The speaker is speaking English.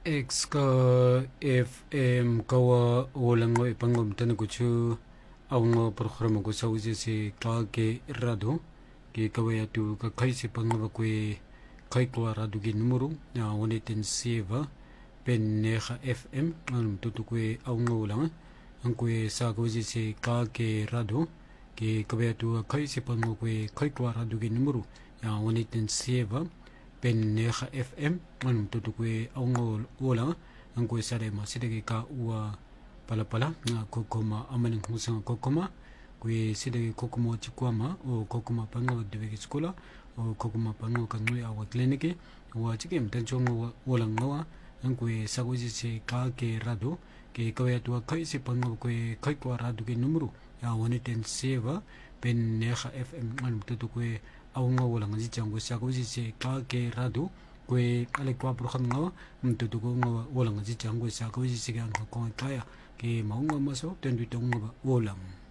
X ka FM kawa walang ipangom tan ko chu ang programa ko sa usi si kage rado ke kawaya tu ka kai si pangaba ko kai ko rado gi numero ya woni ten seva pen neha FM ang tutu ko ang ulang ang ko sa ko si kage rado ke kawaya tu kai si pangaba ko kai ko rado gi numero ya woni ten seva pen neha FM ang tutukwe ang wala ang ko sa dema sidagi ka uwa pala nga kokoma amaling husang kokoma kwe sidagi kokoma chikwama o kokoma panga debeki skola o kokoma panga kanui awa kliniki wa chikem tanchong wala ngawa ang ko sa ko si ka ke rado ke kawaya tu kai si panga ko kai ko rado ke numero ya woni ten seva pen neha FM ang tutukwe ang wala nga jang ko sa ko si ka ke rado kwe kale kwa program nga mtutu ko nga wala nga jang ko sa ko si sigang ko kaya ke maunga maso ten bitong nga wala